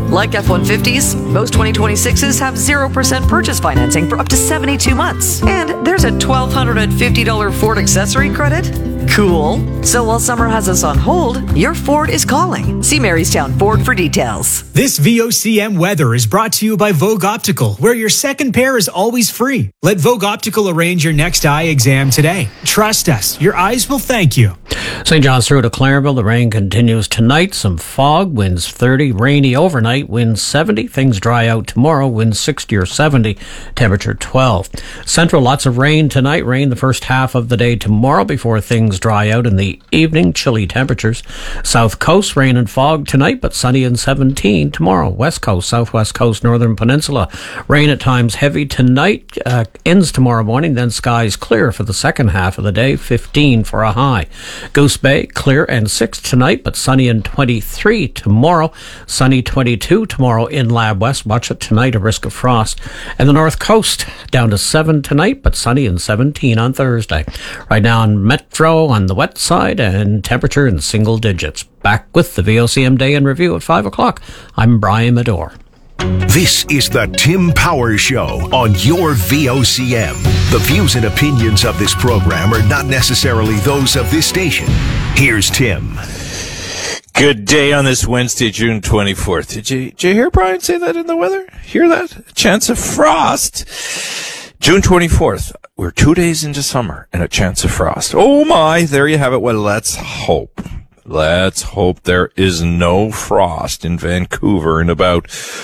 Like F-150s, most 2026s have 0% purchase financing for up to 72 months. And there's a $1,250 Ford accessory credit. Cool. So while summer has us on hold, your Ford is calling. See Marystown Ford for details. This VOCM weather is brought to you by Vogue Optical, where your second pair is always free. Let Vogue Optical arrange your next eye exam today. Trust us, your eyes will thank you. St. John's through to Clareville. The rain continues tonight. Some fog, winds 30, rainy overnight, winds 70. Things dry out tomorrow, winds 60 or 70, temperature 12. Central, lots of rain tonight. Rain the first half of the day tomorrow before things dry out in the evening. Chilly temperatures. South Coast, rain and fog tonight, but sunny and 17 tomorrow. West Coast, Southwest Coast, Northern Peninsula. Rain at times heavy tonight. Ends tomorrow morning, then skies clear for the second half of the day. 15 for a high. Goose Bay, clear and 6 tonight, but sunny and 23 tomorrow. Sunny 22 tomorrow in Lab West. Watch it tonight, a risk of frost. And the North Coast, down to 7 tonight, but sunny and 17 on Thursday. Right now on Metro on the wet side and temperature in single digits. Back with the VOCM Day in Review at 5 o'clock. I'm Brian Medore. This is the Tim Power Show on your VOCM. The views and opinions of this program are not necessarily those of this station. Here's Tim. Good day on this Wednesday, June 24th. Did you hear Brian say that in the weather? Hear that? A chance of frost. June 24th. We're 2 days into summer and a chance of frost. Oh my, there you have it. Well, let's hope. Let's hope there is no frost in Vancouver in about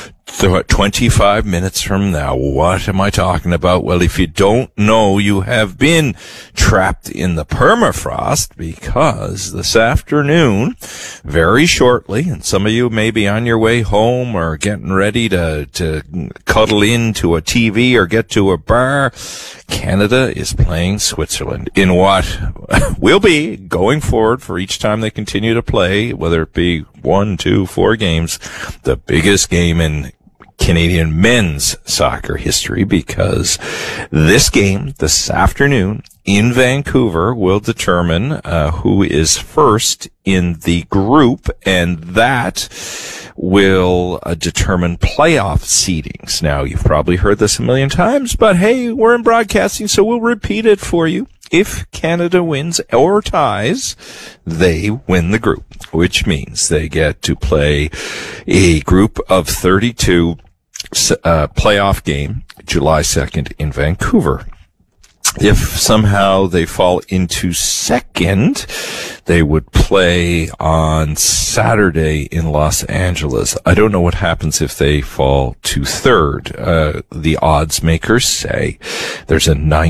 25 minutes from now. What am I talking about? Well, if you don't know, you have been trapped in the permafrost, because this afternoon, very shortly, and some of you may be on your way home or getting ready to cuddle into a TV or get to a bar, Canada is playing Switzerland in what will be, going forward for each time they continue to play, whether it be 1, 2, 4 games, the biggest game in Canadian men's soccer history, because this game this afternoon in Vancouver will determine who is first in the group, and that will determine playoff seedings. Now, you've probably heard this a million times, but hey, we're in broadcasting, so we'll repeat it for you. If Canada wins or ties, they win the group, which means they get to play a group of 32 playoff game July 2nd in Vancouver. If somehow they fall into second, they would play on Saturday in Los Angeles. I don't know what happens if they fall to third. The odds makers say there's a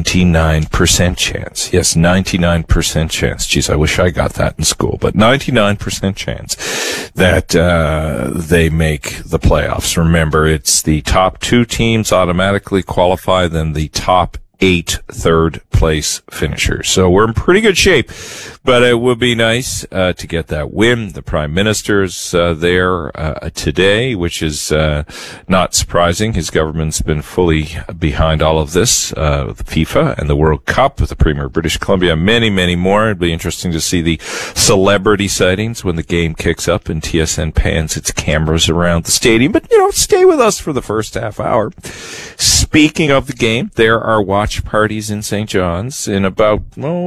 99% chance. Yes, 99% chance. Geez, I wish I got that in school, but 99% chance that they make the playoffs. Remember, it's the top 2 teams automatically qualify, then the top 8 third place finishers. So we're in pretty good shape, but it would be nice to get that win. The Prime Minister's there today, which is not surprising. His government's been fully behind all of this, the FIFA and the World Cup, with the Premier of British Columbia, many, many more. It'd be interesting to see the celebrity sightings when the game kicks up and TSN pans its cameras around the stadium. But, stay with us for the first half hour. Speaking of the game, there are watch parties in St. John's in about,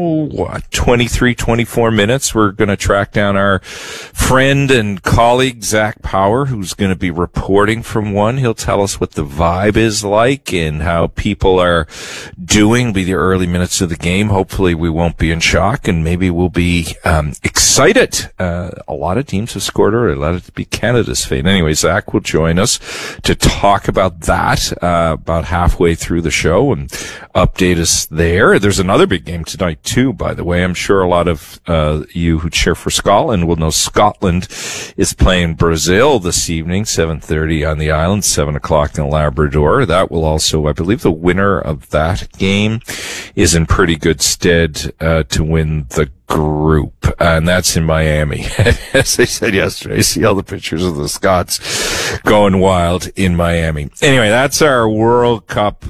23, 24 minutes. We're going to track down our friend and colleague, Zach Power, who's going to be reporting from one. He'll tell us what the vibe is like and how people are doing, be the early minutes of the game. Hopefully we won't be in shock, and maybe we'll be excited. A lot of teams have scored early. Let it be Canada's fate. Anyway, Zach will join us to talk about that about halfway through the show and update us there. There's another big game tonight too, by the way. I'm sure a lot of you who cheer for Scotland will know Scotland is playing Brazil this evening, 7:30 on the island, 7 o'clock in Labrador. That will also, I believe the winner of that game is in pretty good stead to win the group, and that's in Miami. As I said yesterday, I see all the pictures of the Scots going wild in Miami. Anyway, that's our World Cup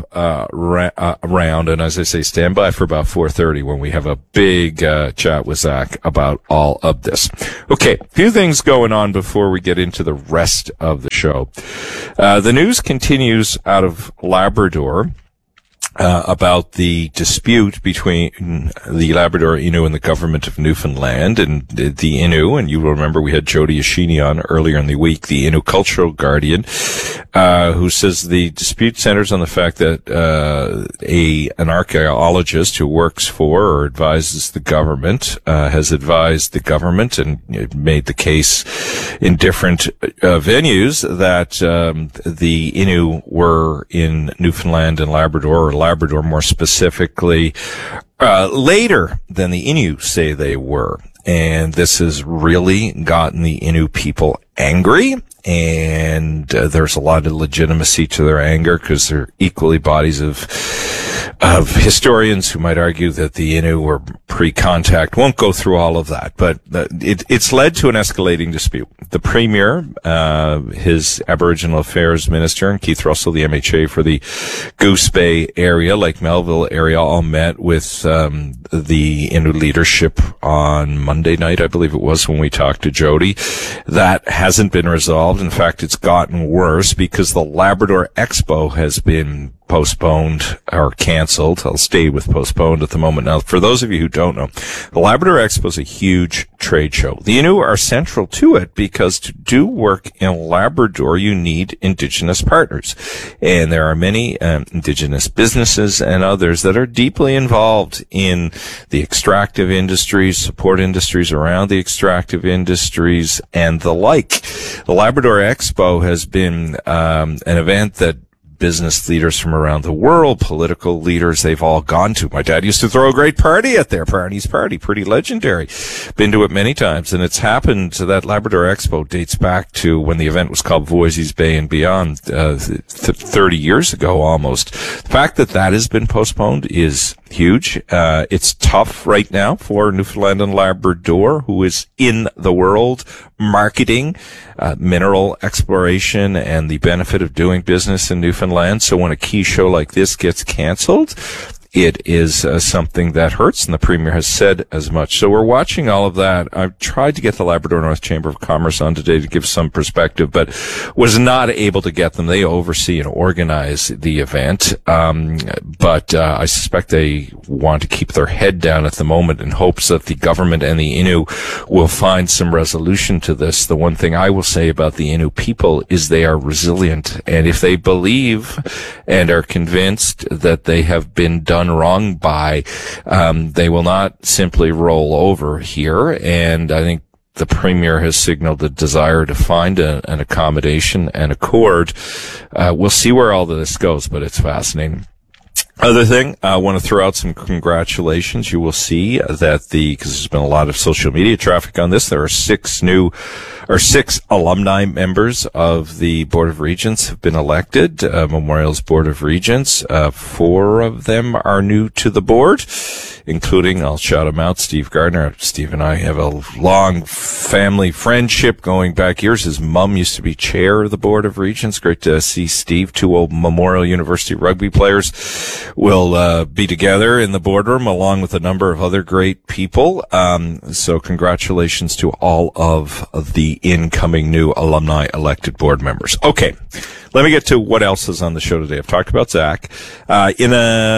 round, and as I say, stand by for about 4:30 when we have a big chat with Zach about all of this. Okay, a few things going on before we get into the rest of the show. The news continues out of Labrador about the dispute between the Labrador Innu and the government of Newfoundland. And the Innu, and you will remember we had Jody Ashini on earlier in the week, the Innu Cultural Guardian, who says the dispute centers on the fact that an archaeologist who works for or advises the government has advised the government and made the case in different venues that the Innu were in Newfoundland and Labrador, or Labrador more specifically, later than the Innu say they were. And this has really gotten the Innu people angry, and there's a lot of legitimacy to their anger because they're equally bodies of historians who might argue that the Innu were pre-contact. Won't go through all of that, but it's led to an escalating dispute. The Premier, his Aboriginal Affairs Minister, and Keith Russell, the MHA for the Goose Bay area, Lake Melville area, all met with the Innu leadership on Monday night, I believe it was, when we talked to Jody. That hasn't been resolved. In fact, it's gotten worse because the Labrador Expo has been postponed or canceled. I'll stay with postponed at the moment. Now, for those of you who don't know, the Labrador Expo is a huge trade show. The Innu are central to it because to do work in Labrador, you need Indigenous partners. And there are many Indigenous businesses and others that are deeply involved in the extractive industries, support industries around the extractive industries, and the like. The Labrador Expo has been an event that business leaders from around the world, political leaders, they've all gone to. My dad used to throw a great party at there, Barney's Party, pretty legendary. Been to it many times, and it's happened. That Labrador Expo dates back to when the event was called Voisey's Bay and Beyond, 30 years ago almost. The fact that that has been postponed is huge. It's tough right now for Newfoundland and Labrador, who is in the world marketing mineral exploration and the benefit of doing business in Newfoundland. So when a key show like this gets canceled, it is something that hurts, and the Premier has said as much. So we're watching all of that. I've tried to get the Labrador North Chamber of Commerce on today to give some perspective, but was not able to get them. They oversee and organize the event, but I suspect they want to keep their head down at the moment in hopes that the government and the Innu will find some resolution to this. The one thing I will say about the Innu people is they are resilient, and if they believe and are convinced that they have been done wrong by, they will not simply roll over here. And I think the Premier has signaled a desire to find an accommodation and accord. We'll see where all of this goes, but it's fascinating. Other thing, I want to throw out some congratulations. You will see that because there's been a lot of social media traffic on this, there are six alumni members of the Board of Regents have been elected, Memorial's Board of Regents. 4 of them are new to the board, including, I'll shout him out, Steve Gardner. Steve and I have a long family friendship going back years. His mom used to be chair of the Board of Regents. Great to see Steve. 2 old Memorial University rugby players will be together in the boardroom along with a number of other great people. So congratulations to all of the incoming new alumni elected board members. Okay. Let me get to what else is on the show today. I've talked about Zach. In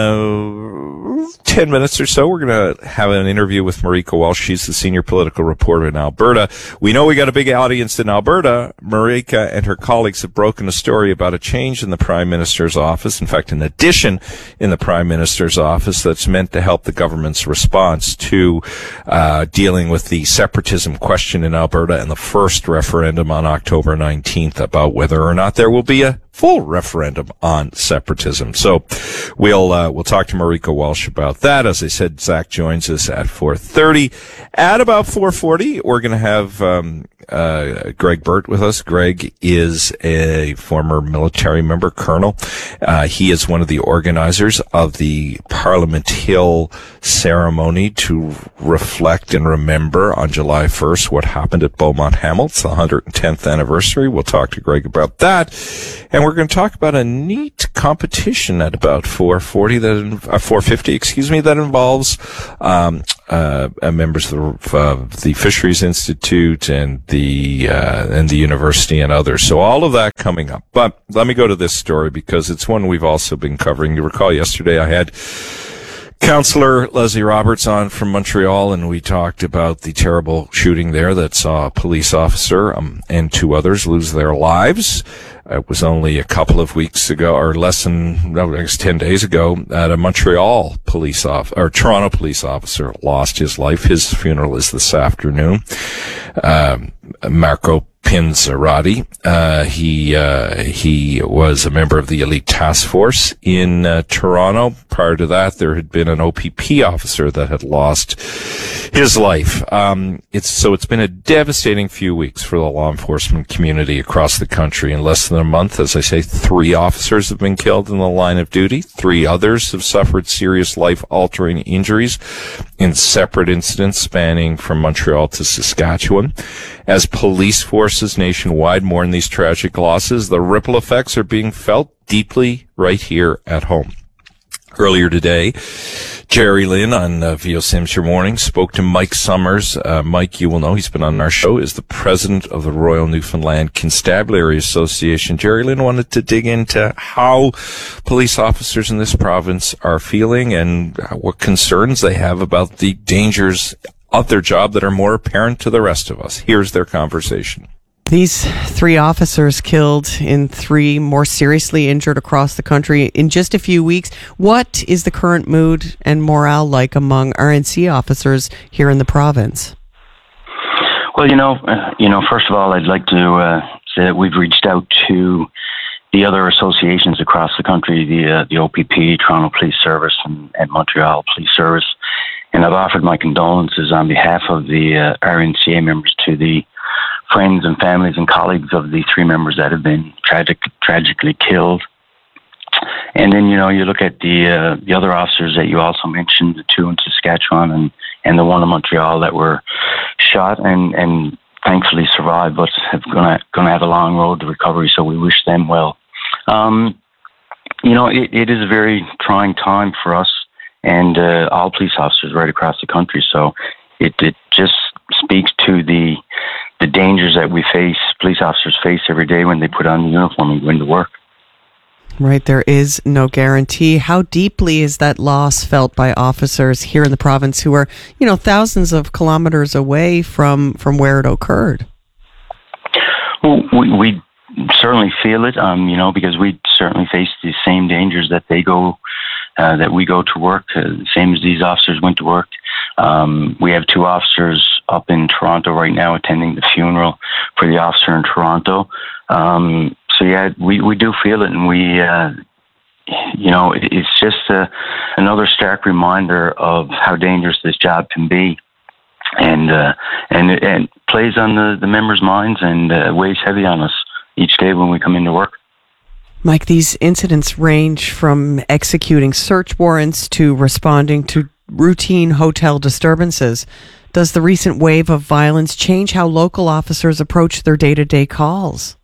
10 minutes or so, we're going to have an interview with Marika Walsh. She's the senior political reporter in Alberta. We know we got a big audience in Alberta. Marika and her colleagues have broken a story about a change in the Prime Minister's office. In fact, an addition in the Prime Minister's office that's meant to help the government's response to dealing with the separatism question in Alberta and the first referendum on October 19th about whether or not there will be a full referendum on separatism. So we'll talk to Marika Walsh about that. As I said, Zach joins us at 4:30. At about 4:40, we're going to have Greg Burt with us. Greg is a former military member, colonel. He is one of the organizers of the Parliament Hill ceremony to reflect and remember on July 1st what happened at Beaumont Hamel. It's the 110th anniversary. We'll talk to Greg about that. And we're going to talk about a neat competition at about 4:50, that involves members of the Fisheries Institute and the university and others. So all of that coming up. But let me go to this story because it's one we've also been covering. You recall yesterday I had Councillor Leslie Roberts on from Montreal, and we talked about the terrible shooting there that saw a police officer and two others lose their lives. It was only a couple of weeks ago, or less than, 10 days ago, that a Toronto police officer lost his life. His funeral is this afternoon. Marco Pinzarati. He was a member of the elite task force in Toronto. Prior to that, there had been an OPP officer that had lost his life. It's been a devastating few weeks for the law enforcement community across the country. In less than a month, as I say, 3 officers have been killed in the line of duty. 3 others have suffered serious life-altering injuries in separate incidents spanning from Montreal to Saskatchewan. As police forces nationwide mourn these tragic losses, the ripple effects are being felt deeply right here at home. Earlier today, Jerry Lynn on VOC Hampshire Morning spoke to Mike Summers. Mike, you will know, he's been on our show, is the president of the Royal Newfoundland Constabulary Association. Jerry Lynn wanted to dig into how police officers in this province are feeling and what concerns they have about the dangers of their job that are more apparent to the rest of us. Here's their conversation. These 3 officers killed and 3 more seriously injured across the country in just a few weeks. What is the current mood and morale like among RNC officers here in the province? Well, first of all, I'd like to say that we've reached out to the other associations across the country, the OPP, Toronto Police Service, and Montreal Police Service, and I've offered my condolences on behalf of the RNCA members to the friends and families and colleagues of the 3 members that have been tragically killed. And then, you look at the other officers that you also mentioned, the 2 in Saskatchewan and the 1 in Montreal that were shot and thankfully survived, but have going to have a long road to recovery. So we wish them well. It is a very trying time for us and all police officers right across the country. So it just speaks to the dangers that police officers face every day when they put on the uniform and go into work. Right, there is no guarantee. How deeply is that loss felt by officers here in the province who are, thousands of kilometers away from where it occurred? Well, we certainly feel it, because we certainly face the same dangers that we go to work, same as these officers went to work. We have 2 officers up in Toronto right now attending the funeral for the officer in Toronto. So yeah, we do feel it, and it's just another stark reminder of how dangerous this job can be, and it plays on the members' minds and weighs heavy on us each day when we come into work. Mike, these incidents range from executing search warrants to responding to routine hotel disturbances. Does the recent wave of violence change how local officers approach their day-to-day calls?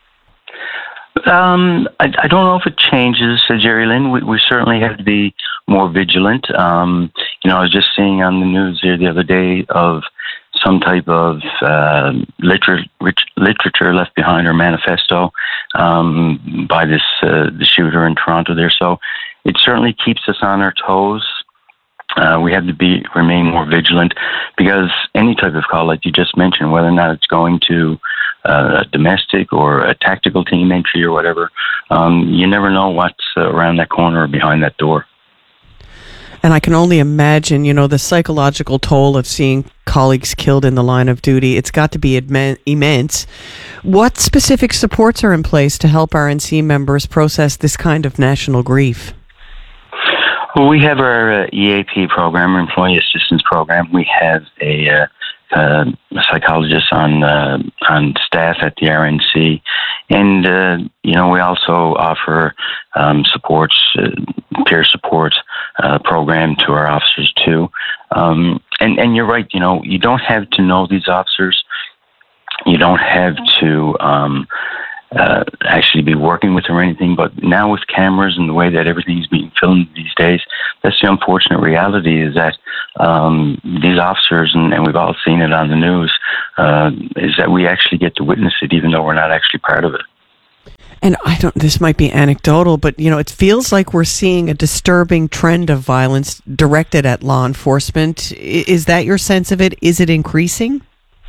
I don't know if it changes, Jerry Lynn. We certainly have to be more vigilant. I was just seeing on the news here the other day of some type of literature left behind or manifesto by the shooter in Toronto there. So it certainly keeps us on our toes. We have to remain more vigilant because any type of call, like you just mentioned, whether or not it's going to a domestic or a tactical team entry or whatever, you never know what's around that corner or behind that door. And I can only imagine, the psychological toll of seeing colleagues killed in the line of duty. It's got to be immense. What specific supports are in place to help RNC members process this kind of national grief? Well, we have our EAP program, our Employee Assistance Program. We have a psychologist on staff at the RNC, and we also offer supports, peer support program to our officers too. And you're right. You don't have to know these officers. You don't have to actually be working with them or anything. But now with cameras and the way that everything's being filmed these days, that's the unfortunate reality, is that these officers, and we've all seen it on the news, is that we actually get to witness it even though we're not actually part of it. And this might be anecdotal, but, it feels like we're seeing a disturbing trend of violence directed at law enforcement. Is that your sense of it? Is it increasing?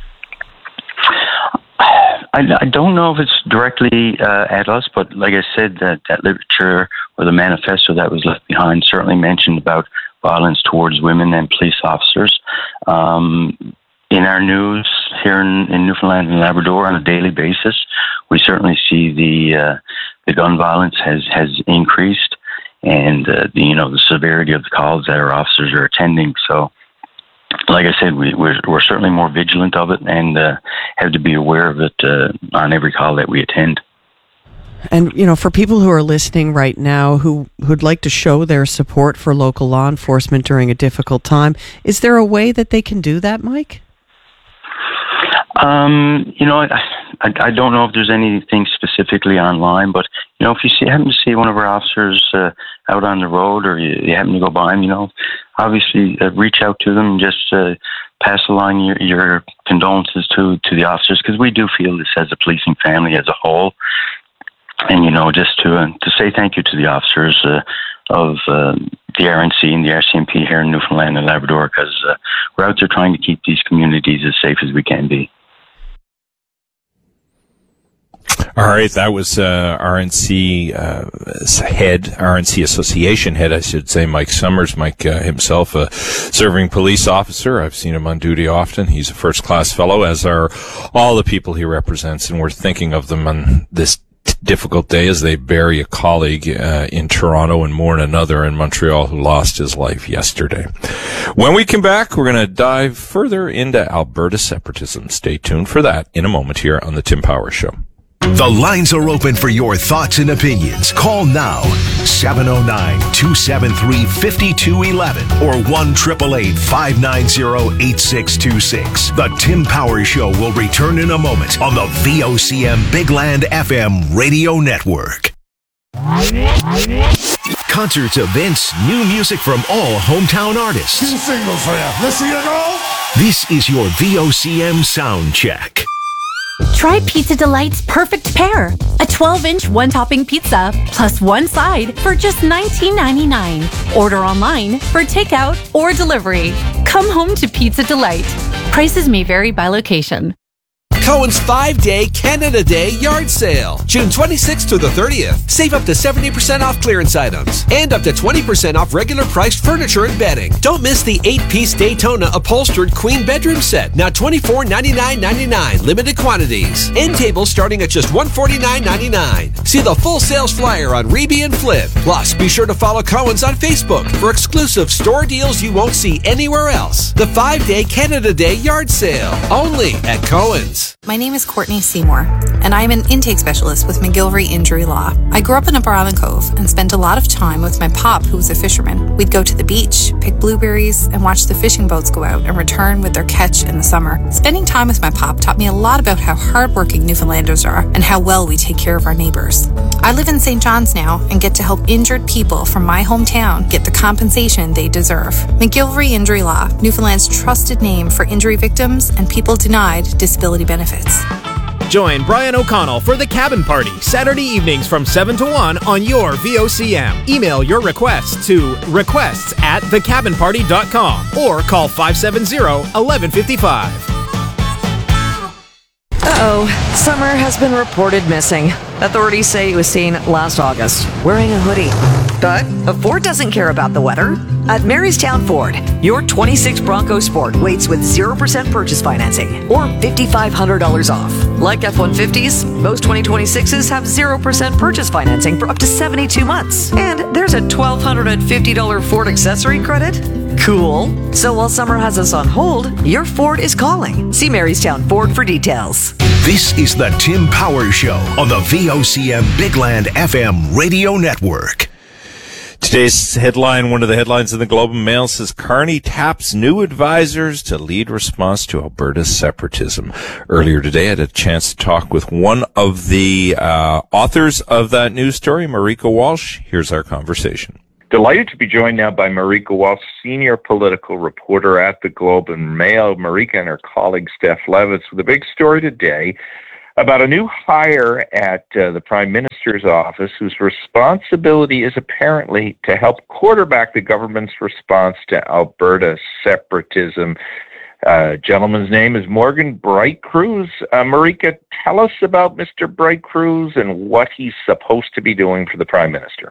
I don't know if it's directly at us, but like I said, that literature or the manifesto that was left behind certainly mentioned about violence towards women and police officers. In our news here in Newfoundland and Labrador on a daily basis, we certainly see the gun violence has increased, and the severity of the calls that our officers are attending. So, like I said, we're certainly more vigilant of it and have to be aware of it on every call that we attend. And, for people who are listening right now who'd like to show their support for local law enforcement during a difficult time, is there a way that they can do that, Mike? I don't know if there's anything specifically online, but, if you happen to see one of our officers out on the road, or you happen to go by them, obviously reach out to them and just pass along your condolences to the officers, because we do feel this as a policing family as a whole. And, just to say thank you to the officers of the RNC and the RCMP here in Newfoundland and Labrador, because we're out there trying to keep these communities as safe as we can be. All right, that was RNC RNC Association head, I should say, Mike Summers. Mike himself, a serving police officer. I've seen him on duty often. He's a first-class fellow, as are all the people he represents, and we're thinking of them on this difficult day as they bury a colleague in Toronto and mourn another in Montreal who lost his life yesterday. When we come back, we're going to dive further into Alberta separatism. Stay tuned for that in a moment here on The Tim Powers Show. The lines are open for your thoughts and opinions. Call now, 709-273-5211 or 1-888-590-8626. The Tim Powers Show will return in a moment on the VOCM Big Land FM radio network. Concerts, events, new music from all hometown artists. 2 singles for you. Listen, you go. This is your VOCM sound check. Try Pizza Delight's perfect pair. A 12-inch one-topping pizza plus one side for just $19.99. Order online for takeout or delivery. Come home to Pizza Delight. Prices may vary by location. Cohen's 5-day Canada Day yard sale, June 26th through the 30th. Save up to 70% off clearance items and up to 20% off regular priced furniture and bedding. Don't miss the 8-piece Daytona upholstered queen bedroom set, now $24.99.99, limited quantities. End tables starting at just $149.99. See the full sales flyer on Reby and Flip. Plus, be sure to follow Cohen's on Facebook for exclusive store deals you won't see anywhere else. The 5-day Canada Day yard sale, only at Cohen's. My name is Courtney Seymour, and I'm an intake specialist with McGillivray Injury Law. I grew up in Upper Island Cove and spent a lot of time with my pop, who was a fisherman. We'd go to the beach, pick blueberries, and watch the fishing boats go out and return with their catch in the summer. Spending time with my pop taught me a lot about how hardworking Newfoundlanders are and how well we take care of our neighbors. I live in St. John's now and get to help injured people from my hometown get the compensation they deserve. McGillivray Injury Law, Newfoundland's trusted name for injury victims and people denied disability benefits. Join Brian O'Connell for The Cabin Party, Saturday evenings from 7 to 1 on your VOCM. Email your requests to requests@thecabinparty.com or call 570-1155. Uh-oh. Summer has been reported missing. Authorities say he was seen last August wearing a hoodie. But Ford doesn't care about the weather. At Marystown Ford, your 26 Bronco Sport waits with 0% purchase financing or $5,500 off. Like F-150s, most 2026s have 0% purchase financing for up to 72 months. And there's a $1,250 Ford accessory credit. Cool. So while summer has us on hold, your Ford is calling. See Marystown Ford for details. This is the Tim Power Show on the VOCM Bigland FM radio network. Today's headline, one of the headlines in the Globe and Mail, says Carney taps new advisors to lead response to Alberta's separatism. Earlier today, I had a chance to talk with one of the authors of that news story, Marika Walsh. Here's our conversation. Delighted to be joined now by Marika Walsh, senior political reporter at the Globe and Mail. Marika and her colleague Steph Levitz with a big story today about a new hire at the Prime Minister's office whose responsibility is apparently to help quarterback the government's response to Alberta separatism. Gentleman's name is Morgan Bright Cruz. Marika, tell us about Mr. Bright Cruz and what he's supposed to be doing for the Prime Minister.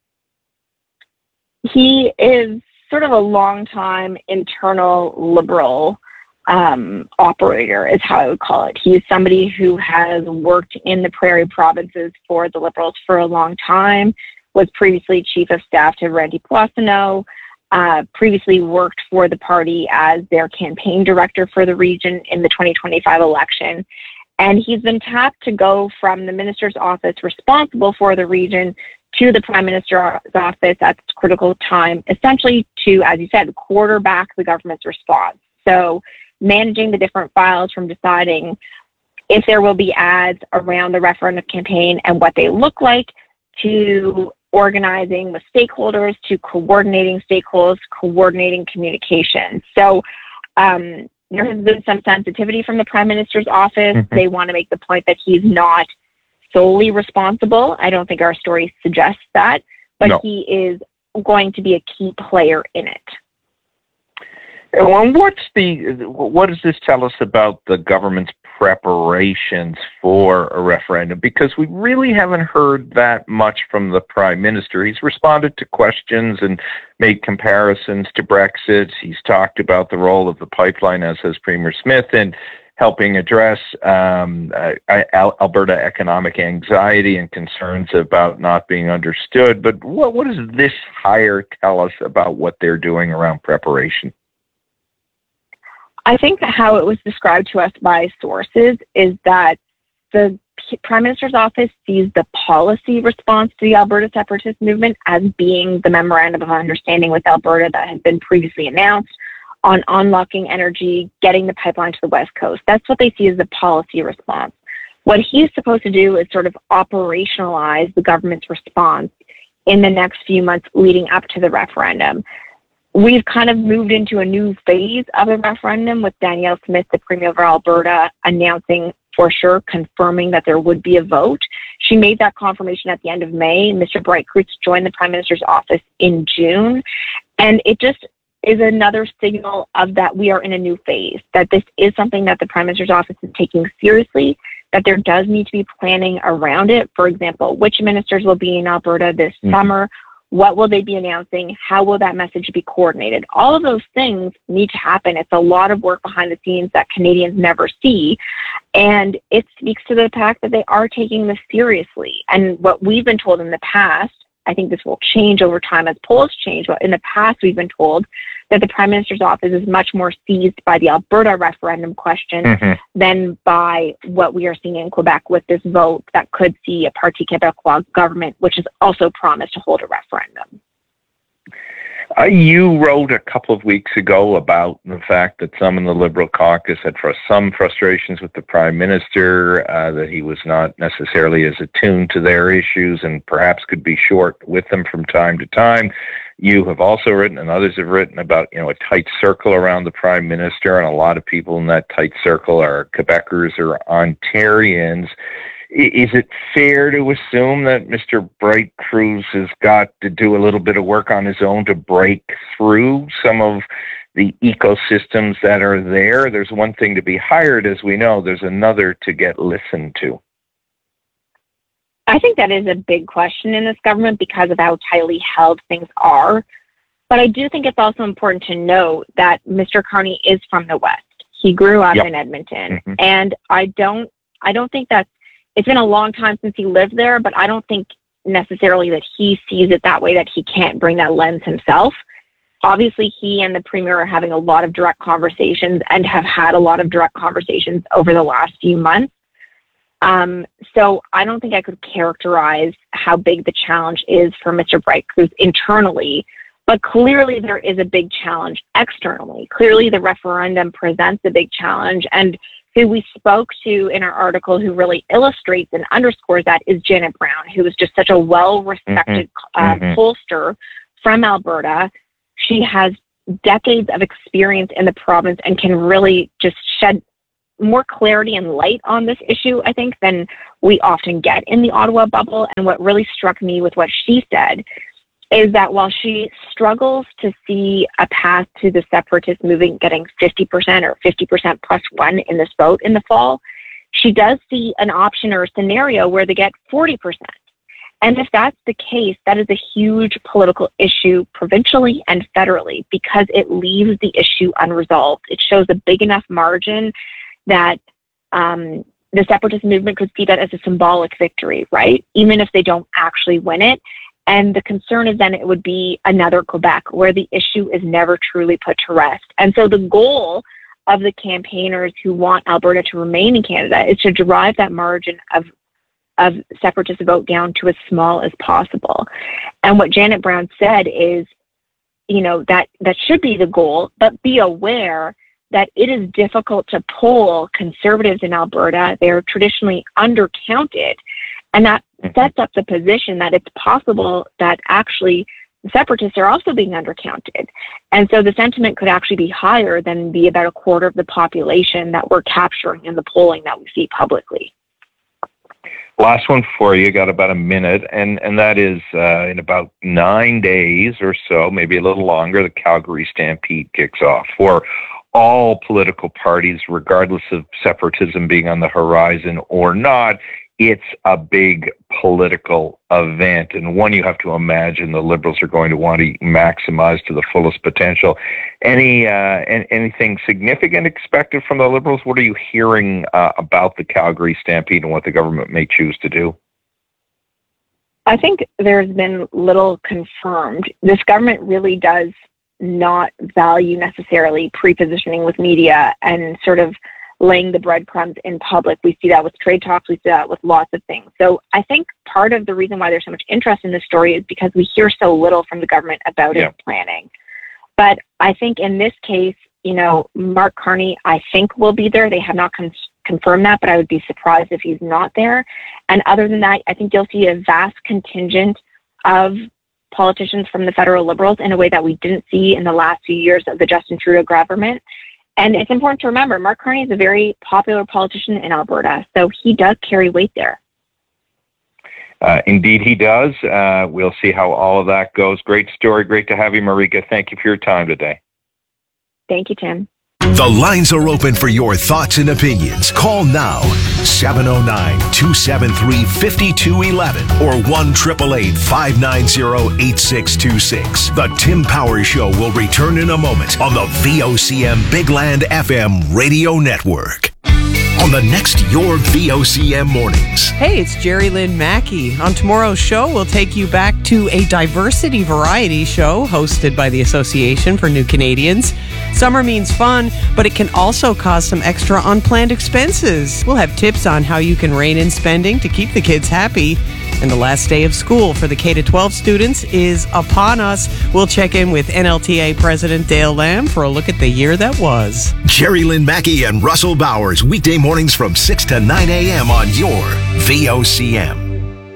He is sort of a long-time internal Liberal operator, is how I would call it. He's somebody who has worked in the Prairie provinces for the Liberals for a long time, was previously Chief of Staff to Randy Boissonnault, previously worked for the party as their campaign director for the region in the 2025 election. And he's been tapped to go from the minister's office responsible for the region to the Prime Minister's office at this critical time, essentially to, as you said, quarterback the government's response. So managing the different files from deciding if there will be ads around the referendum campaign and what they look like, to organizing with stakeholders, to coordinating stakeholders, coordinating communication. So there has been some sensitivity from the Prime Minister's office. Mm-hmm. They want to make the point that he's not solely responsible. I don't think our story suggests that, but no. He is going to be a key player in it. And what does this tell us about the government's preparations for a referendum? Because we really haven't heard that much from the Prime Minister. He's responded to questions and made comparisons to Brexit. He's talked about the role of the pipeline, as has Premier Smith, in helping address Alberta economic anxiety and concerns about not being understood. But what does this hire tell us about what they're doing around preparation? I think that how it was described to us by sources is that the Prime Minister's office sees the policy response to the Alberta separatist movement as being the memorandum of understanding with Alberta that had been previously announced on unlocking energy, getting the pipeline to the West Coast. That's what they see as the policy response. What he's supposed to do is sort of operationalize the government's response in the next few months leading up to the referendum. We've kind of moved into a new phase of the referendum with Danielle Smith, the Premier of Alberta, announcing for sure, confirming that there would be a vote. She made that confirmation at the end of May. Mr. Bright Cruz joined the Prime Minister's office in June. And it just is another signal of that we are in a new phase, that this is something that the Prime Minister's office is taking seriously, that there does need to be planning around it. For example, which ministers will be in Alberta this summer? What will they be announcing? How will that message be coordinated? All of those things need to happen. It's a lot of work behind the scenes that Canadians never see. And it speaks to the fact that they are taking this seriously. And what we've been told in the past, I think this will change over time as polls change, but in the past we've been told that the Prime Minister's office is much more seized by the Alberta referendum question than by what we are seeing in Quebec with this vote that could see a Parti Québécois government, which has also promised to hold a referendum. You wrote a couple of weeks ago about the fact that some in the Liberal caucus had some frustrations with the Prime Minister, that he was not necessarily as attuned to their issues and perhaps could be short with them from time to time. You have also written, and others have written, about a tight circle around the Prime Minister, and a lot of people in that tight circle are Quebecers or Ontarians. Is it fair to assume that Mr. Bright Cruz has got to do a little bit of work on his own to break through some of the ecosystems that are there. There's one thing to be hired, as we know. There's another to get listened to. I think that is a big question in this government because of how tightly held things are. But I do think it's also important to note that Mr. Carney is from the West. He grew up in Edmonton. Mm-hmm. And I don't think that it's been a long time since he lived there, but I don't think necessarily that he sees it that way, that he can't bring that lens himself. Obviously, he and the Premier are having a lot of direct conversations and have had a lot of direct conversations over the last few months. So I don't think I could characterize how big the challenge is for Mr. Bright Cruz internally, but clearly there is a big challenge externally. Clearly the referendum presents a big challenge, and who we spoke to in our article who really illustrates and underscores that is Janet Brown, who is just such a well-respected pollster from Alberta. She has decades of experience in the province and can really just shed more clarity and light on this issue, I think, than we often get in the Ottawa bubble. And what really struck me with what she said is that while she struggles to see a path to the separatist movement getting 50% or 50% plus one in this vote in the fall, she does see an option or a scenario where they get 40%. And if that's the case, that is a huge political issue provincially and federally because it leaves the issue unresolved. It shows a big enough margin that the separatist movement could see that as a symbolic victory, right? Even if they don't actually win it. And the concern is then it would be another Quebec where the issue is never truly put to rest. And so the goal of the campaigners who want Alberta to remain in Canada is to drive that margin of separatist vote down to as small as possible. And what Janet Brown said is, that should be the goal, but be aware that it is difficult to poll conservatives in Alberta. They're traditionally undercounted. And that sets up the position that it's possible that actually the separatists are also being undercounted. And so the sentiment could actually be higher than the about a quarter of the population that we're capturing in the polling that we see publicly. Last one for you, got about a minute, and that is in about 9 days or so, maybe a little longer, the Calgary Stampede kicks off for all political parties, regardless of separatism being on the horizon or not. It's a big political event, and one you have to imagine the Liberals are going to want to maximize to the fullest potential. Anything significant expected from the Liberals? What are you hearing about the Calgary Stampede and what the government may choose to do? I think there's been little confirmed. This government really does not value necessarily pre-positioning with media and sort of laying the breadcrumbs in public. We see that with trade talks. We see that with lots of things. So I think part of the reason why there's so much interest in this story is because we hear so little from the government about its planning. But I think in this case, Mark Carney, I think, will be there. They have not confirmed that, but I would be surprised if he's not there. And other than that, I think you'll see a vast contingent of politicians from the federal Liberals in a way that we didn't see in the last few years of the Justin Trudeau government. And it's important to remember, Mark Carney is a very popular politician in Alberta, so he does carry weight there. Indeed he does. We'll see how all of that goes. Great story. Great to have you, Marika. Thank you for your time today. Thank you, Tim. The lines are open for your thoughts and opinions. Call now, 709-273-5211 or 1-888-590-8626. The Tim Powers Show will return in a moment on the VOCM Big Land FM radio network. On the next Your VOCM Mornings. Hey, it's Jerry Lynn Mackey. On tomorrow's show, we'll take you back to a diversity variety show hosted by the Association for New Canadians. Summer means fun, but it can also cause some extra unplanned expenses. We'll have tips on how you can rein in spending to keep the kids happy. And the last day of school for the K-12 students is upon us. We'll check in with NLTA President Dale Lamb for a look at the year that was. Jerry Lynn Mackey and Russell Bowers, weekday mornings from 6 to 9 a.m. on your VOCM.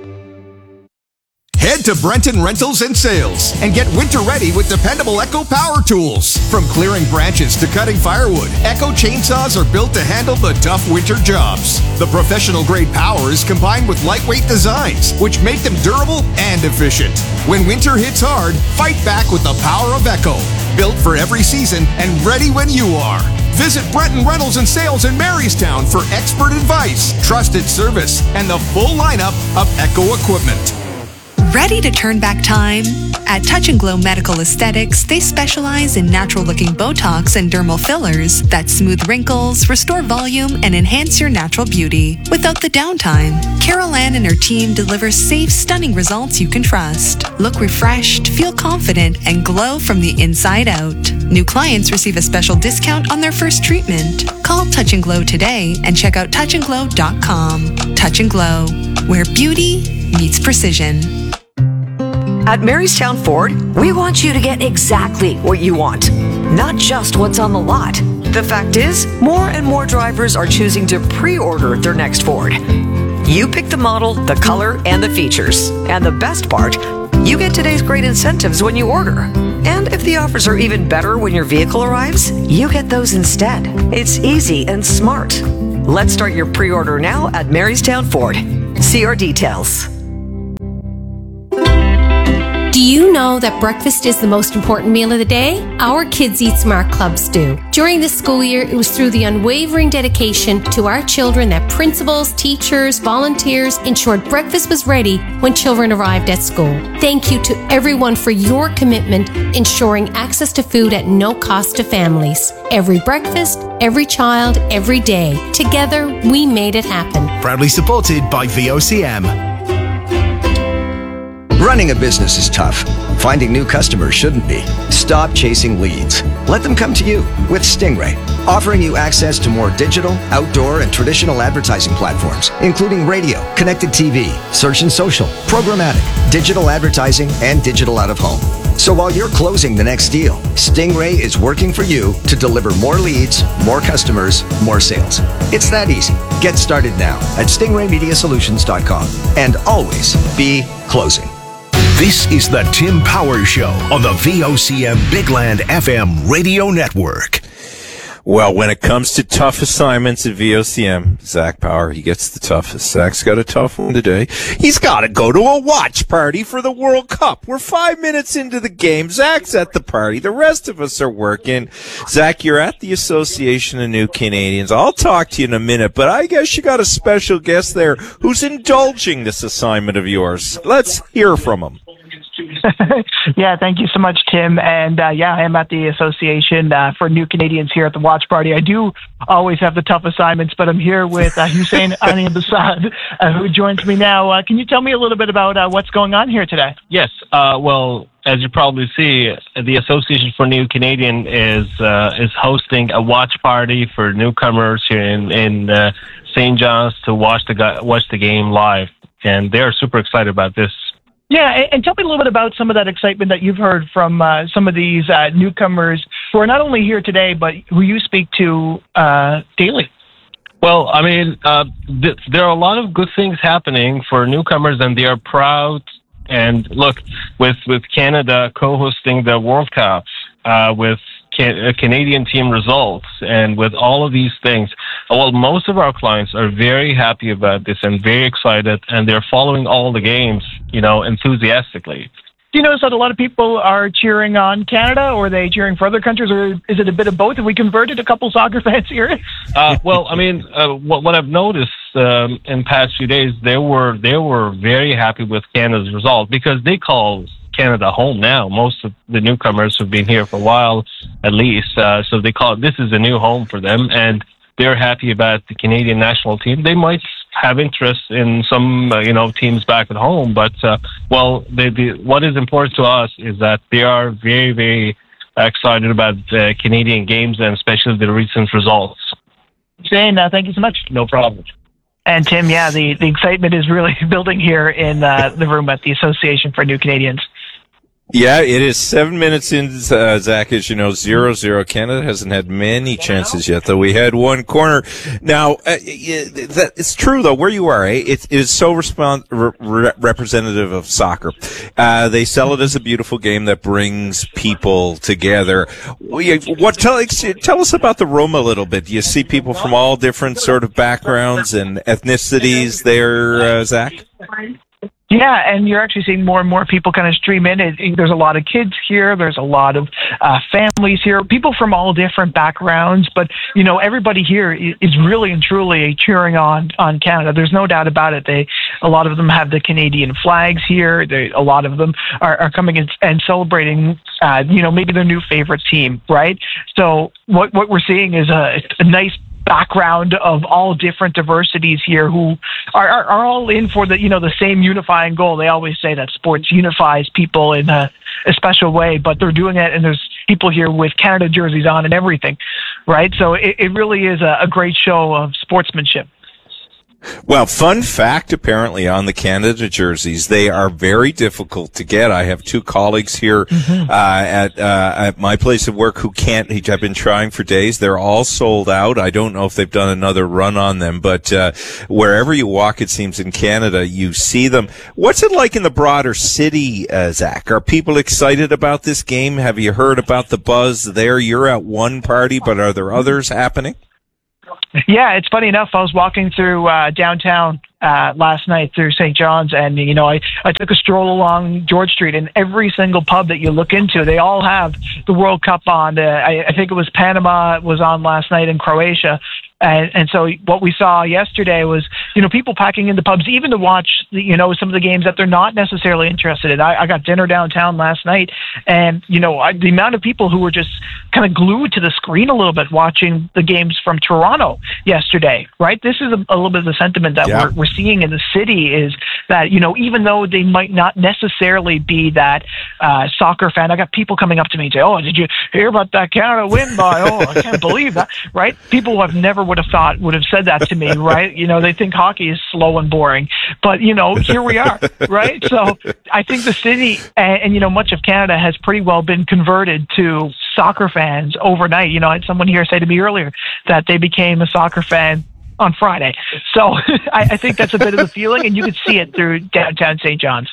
Head to Brenton Rentals and Sales and get winter ready with dependable Echo power tools. From clearing branches to cutting firewood, Echo chainsaws are built to handle the tough winter jobs. The professional grade power is combined with lightweight designs, which make them durable and efficient. When winter hits hard, fight back with the power of Echo. built for every season and ready when you are. Visit Breton Rentals and Sales in Marystown for expert advice, trusted service, and the full lineup of Echo equipment. Ready to turn back time? At Touch and Glow Medical Aesthetics, they specialize in natural-looking Botox and dermal fillers that smooth wrinkles, restore volume, and enhance your natural beauty without the downtime. Carol Ann and her team deliver safe, stunning results you can trust. Look refreshed, feel confident, and glow from the inside out. New clients receive a special discount on their first treatment. Call Touch and Glow today and check out touchandglow.com. Touch and Glow, where beauty meets precision. At Marystown Ford, we want you to get exactly what you want, not just what's on the lot. The fact is, more and more drivers are choosing to pre-order their next Ford. You pick the model, the color, and the features. And the best part, you get today's great incentives when you order. And if the offers are even better when your vehicle arrives, you get those instead. It's easy and smart. Let's start your pre-order now at Marystown Ford. See our details. Do you know that breakfast is the most important meal of the day? Our Kids Eat Smart clubs do. During this school year, it was through the unwavering dedication to our children that principals, teachers, volunteers ensured breakfast was ready when children arrived at school. Thank you to everyone for your commitment ensuring access to food at no cost to families. Every breakfast, every child, every day. Together, we made it happen. Proudly supported by VOCM. Running a business is tough. Finding new customers shouldn't be. Stop chasing leads. Let them come to you with Stingray, offering you access to more digital, outdoor, and traditional advertising platforms, including radio, connected TV, search and social, programmatic, digital advertising, and digital out-of-home. So while you're closing the next deal, Stingray is working for you to deliver more leads, more customers, more sales. It's that easy. Get started now at stingraymediasolutions.com and always be closing. This is the Tim Power Show on the VOCM Bigland FM radio network. Well, when it comes to tough assignments at VOCM, Zach Power, he gets the toughest. Zach's got a tough one today. He's got to go to a watch party for the World Cup. We're 5 minutes into the game. Zach's at the party. The rest of us are working. Zach, you're at the Association of New Canadians. I'll talk to you in a minute, but I guess you got a special guest there who's indulging this assignment of yours. Let's hear from him. Yeah, thank you so much, Tim. And yeah, I am at the Association for New Canadians here at the watch party. I do always have the tough assignments, but I'm here with Hussein Aniabasad, who joins me now. Can you tell me a little bit about what's going on here today? Yes. Well, as you probably see, the Association for New Canadian is hosting a watch party for newcomers here in St. John's to watch the game live, and they're super excited about this. Yeah, and tell me a little bit about some of that excitement that you've heard from some of these newcomers who are not only here today, but who you speak to daily. Well, I mean, there are a lot of good things happening for newcomers, and they are proud. And look, with Canada co-hosting the World Cup, with Canadian team results, and with all of these things, well, most of our clients are very happy about this and very excited, and they're following all the games, enthusiastically. Do you notice that a lot of people are cheering on Canada, or are they cheering for other countries, or is it a bit of both? Have we converted a couple soccer fans here? Well, I mean, what I've noticed in past few days, they were very happy with Canada's result because they call Canada home now. Most of the newcomers have been here for a while, at least, so they call it, this is a new home for them, and they're happy about the Canadian national team. They might have interest in some, teams back at home, but what is important to us is that they are very, very excited about the Canadian games and especially the recent results. Shane, thank you so much. No problem. And Tim, yeah, the excitement is really building here in the room at the Association for New Canadians. Yeah, it is 7 minutes in, Zach, as you know, 0-0. Canada hasn't had many chances yet, though. We had one corner. Now, it's true, though, where you are, it is so representative of soccer. They sell it as a beautiful game that brings people together. Tell us about the room a little bit. Do you see people from all different sort of backgrounds and ethnicities there, Zach? Yeah, and you're actually seeing more and more people kind of stream in. There's a lot of kids here. There's a lot of families here, people from all different backgrounds. But, everybody here is really and truly cheering on Canada. There's no doubt about it. A lot of them have the Canadian flags here. A lot of them are coming and celebrating, maybe their new favorite team, right? So what we're seeing is a nice background of all different diversities here who are all in for the same unifying goal. They always say that sports unifies people in a special way, but they're doing it, and there's people here with Canada jerseys on and everything, right? So it really is a great show of sportsmanship. Well, fun fact, apparently, on the Canada jerseys, they are very difficult to get. I have two colleagues here at my place of work who can't. I've been trying for days. They're all sold out. I don't know if they've done another run on them, but wherever you walk, it seems, in Canada, you see them. What's it like in the broader city, Zach? Are people excited about this game? Have you heard about the buzz there? You're at one party, but are there others happening? Yeah, it's funny enough. I was walking through downtown last night through St. John's, and I took a stroll along George Street, and every single pub that you look into, they all have the World Cup on. I think it was Panama was on last night in Croatia. And so what we saw yesterday was, people packing into pubs, even to watch, some of the games that they're not necessarily interested in. I got dinner downtown last night, and, the amount of people who were just kind of glued to the screen a little bit watching the games from Toronto yesterday, right? This is a little bit of the sentiment that we're seeing in the city is that, even though they might not necessarily be that soccer fan, I got people coming up to me and say, oh, did you hear about that Canada win by, I can't believe that, right? People who I've never would have said that to me, right? They think hockey is slow and boring, but here we are, right? So I think the city and much of Canada has pretty well been converted to soccer fans overnight. I had someone here say to me earlier that they became a soccer fan on Friday. So I think that's a bit of the feeling, and you could see it through downtown St. John's.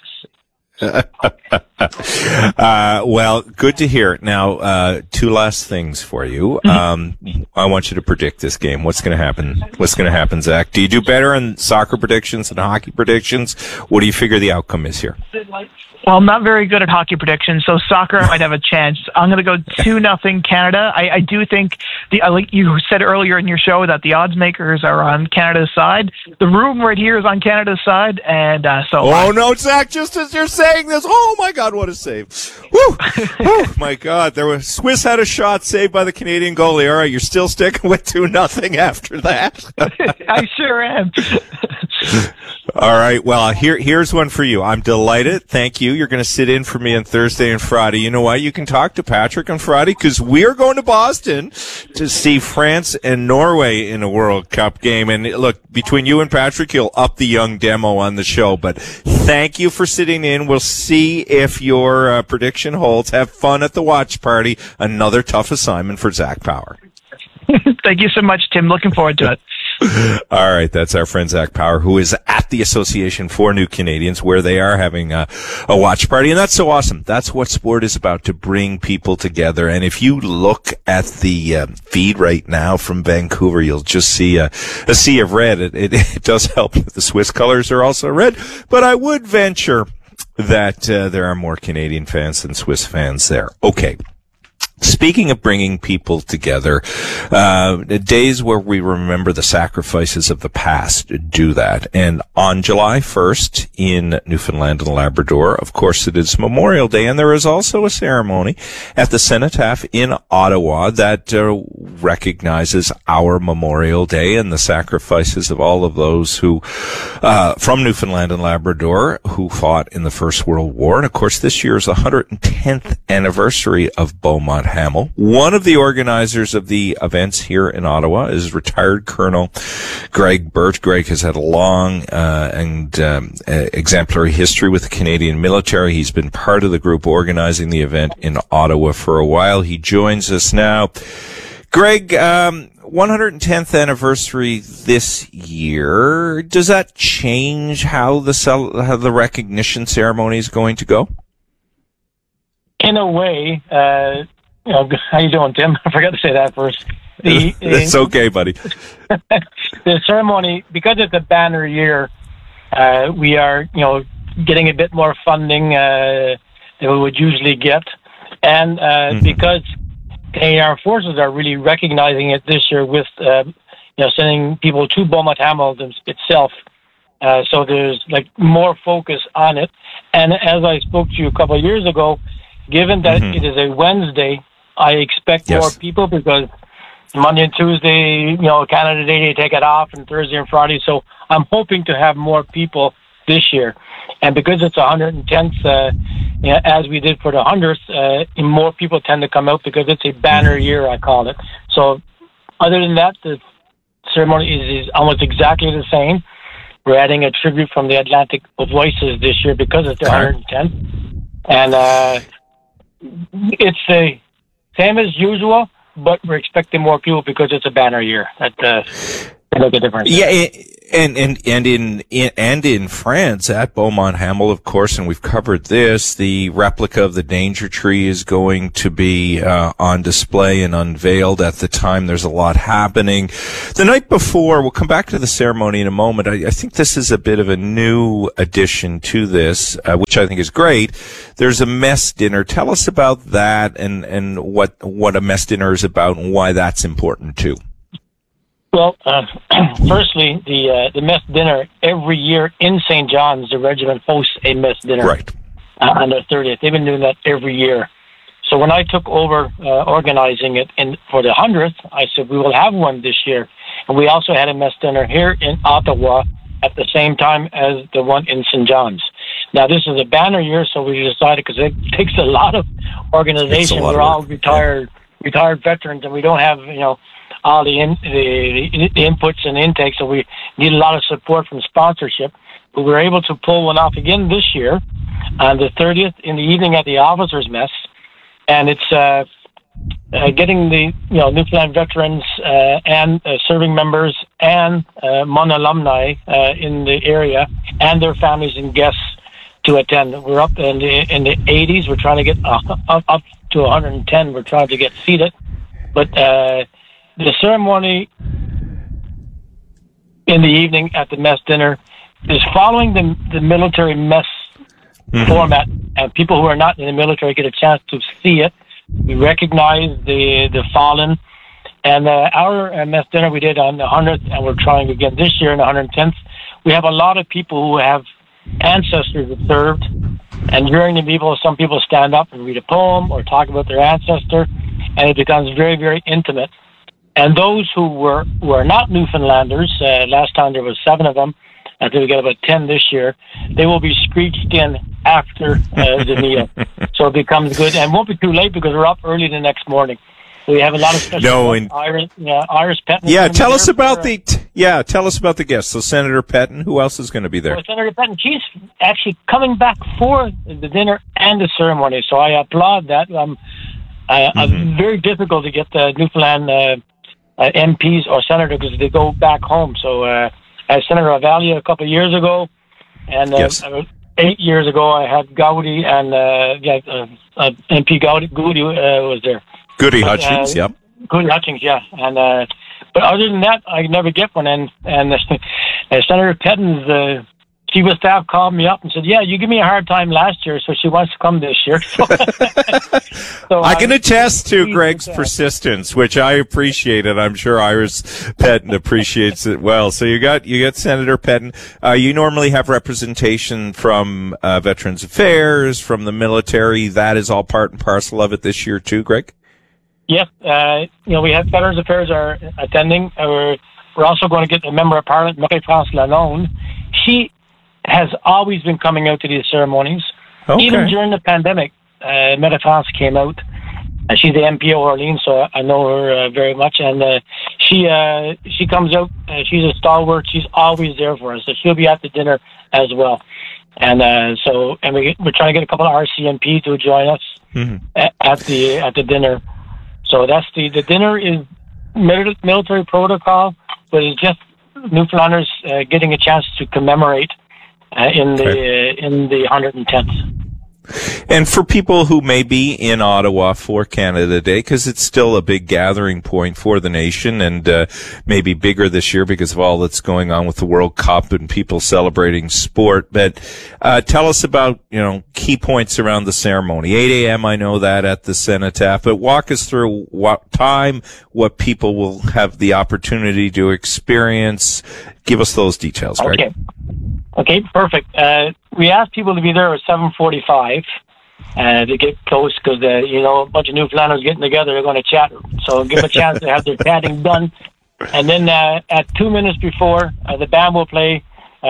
Well, good to hear. Now, two last things for you. I want you to predict this game. What's going to happen? What's going to happen, Zach? Do you do better in soccer predictions than hockey predictions? What do you figure the outcome is here? Well, I'm not very good at hockey predictions, so soccer might have a chance. I'm going to go 2-0 Canada. I do think, like you said earlier in your show, that the odds makers are on Canada's side. The room right here is on Canada's side, and so... Oh, no, Zach, just as you're saying this, oh, my God, what a save. Woo! Oh, my God, Swiss had a shot saved by the Canadian goalie. All right, you're still sticking with 2-0 after that? I sure am. All right, well, here's one for you. I'm delighted. Thank you. You're going to sit in for me on Thursday and Friday. You know what? You can talk to Patrick on Friday because we're going to Boston to see France and Norway in a World Cup game. And look, between you and Patrick, you'll up the young demo on the show. But thank you for sitting in. We'll see if your prediction holds. Have fun at the watch party. Another tough assignment for Zach Power. Thank you so much, Tim. Looking forward to it. All right, that's our friend Zach Power, who is at the Association for New Canadians, where they are having a watch party, and that's so awesome. That's what sport is about, to bring people together. And if you look at the feed right now from Vancouver, you'll just see a sea of red. It does help that the Swiss colors are also red, but I would venture that there are more Canadian fans than Swiss fans there. Okay. Speaking of bringing people together, days where we remember the sacrifices of the past do that. And on July 1st in Newfoundland and Labrador, of course, it is Memorial Day, and there is also a ceremony at the Cenotaph in Ottawa that recognizes our Memorial Day and the sacrifices of all of those who, from Newfoundland and Labrador, who fought in the First World War. And of course, this year is the 110th anniversary of Beaumont Hamel. One of the organizers of the events here in Ottawa is retired Colonel Greg Burt. Greg has had a long and exemplary history with the Canadian military. He's been part of the group organizing the event in Ottawa for a while. He joins us now. Greg, 110th anniversary this year. Does that change how the recognition ceremony is going to go? In a way, how you doing, Tim? I forgot to say that first. It's okay, buddy. The ceremony, because it's a banner year, we are, getting a bit more funding than we would usually get. And because Canadian Armed Forces are really recognizing it this year with sending people to Beaumont Hamilton itself. So there's like more focus on it. And as I spoke to you a couple of years ago, given that it is a Wednesday, I expect more people because Monday and Tuesday, Canada Day, they take it off, and Thursday and Friday. So I'm hoping to have more people this year. And because it's 110th, as we did for the 100th, more people tend to come out because it's a banner year, I call it. So other than that, the ceremony is almost exactly the same. We're adding a tribute from the Atlantic Voices this year because it's the 110th. And it's the same as usual, but we're expecting more people because it's a banner year. That make a difference. Yeah, and in France at Beaumont Hamel, of course, and we've covered this. The replica of the Danger Tree is going to be on display and unveiled at the time. There's a lot happening. The night before, we'll come back to the ceremony in a moment. I think this is a bit of a new addition to this, which I think is great. There's a mess dinner. Tell us about that and what a mess dinner is about and why that's important too. Well, firstly, the mess dinner every year in St. John's, the regiment hosts a mess dinner on the 30th. They've been doing that every year. So when I took over organizing it for the 100th, I said we will have one this year. And we also had a mess dinner here in Ottawa at the same time as the one in St. John's. Now, this is a banner year, so we decided, because it takes a lot of organization. We're all retired veterans, and we don't have, all the inputs and intakes, so we need a lot of support from sponsorship. But we were able to pull one off again this year on the 30th in the evening at the officers' mess, and it's getting the Newfoundland veterans and serving members and MUN alumni in the area and their families and guests to attend. We're up in the 80s. We're trying to get up to 110. We're trying to get seated, but the ceremony in the evening at the mess dinner is following the military mess format, and people who are not in the military get a chance to see it. We recognize the fallen, and our mess dinner we did on the 100th, and we're trying again this year on the 110th. We have a lot of people who have ancestors that served, and during the meal, some people stand up and read a poem or talk about their ancestor, and it becomes very, very intimate. And those who were not Newfoundlanders, last time there was 7 of them, I think we got about 10 this year, they will be screeched in after the meal. So it becomes good. And it won't be too late because we're up early the next morning. We have a lot of special Iris Petton. Yeah, tell us about the guests. So Senator Petton, who else is going to be there? Well, Senator Petton, she's actually coming back for the dinner and the ceremony. So I applaud that. It's very difficult to get the Newfoundland MPs or senators because they go back home. So I had Senator Avalia a couple of years ago, and 8 years ago I had Gowdy and MP Gowdy was there. Goody Hutchings, yep. Goody Hutchings, yeah. And but other than that, I never get one. And Senator Petton's chief of staff called me up and said, "Yeah, you give me a hard time last year, so she wants to come this year." So I can attest to Greg's persistence, which I appreciate, and I'm sure Iris Petton appreciates it well. So you got Senator Petton. You normally have representation from Veterans Affairs, from the military. That is all part and parcel of it this year too, Greg? Yes, we have Veterans Affairs are attending. We're also going to get a member of Parliament, Marie-France Lalonde. She has always been coming out to these ceremonies. Okay. Even during the pandemic, Marie-France came out. She's the MP of Orleans, so I know her very much. And she comes out. She's a stalwart. She's always there for us. So she'll be at the dinner as well. And we're trying to get a couple of RCMP to join us at the dinner. So that's the dinner is military protocol, but it's just Newfoundlanders getting a chance to commemorate in the 110th. And for people who may be in Ottawa for Canada Day, because it's still a big gathering point for the nation, and maybe bigger this year because of all that's going on with the World Cup and people celebrating sport. But tell us about, key points around the ceremony. 8 a.m., I know that, at the Cenotaph. But walk us through what time, what people will have the opportunity to experience. Give us those details, Greg. Okay, perfect. We asked people to be there at 7:45 to get close because, a bunch of Newfoundlanders getting together, they're going to chat. So give them a chance to have their chatting done. And then at 2 minutes before, the band will play,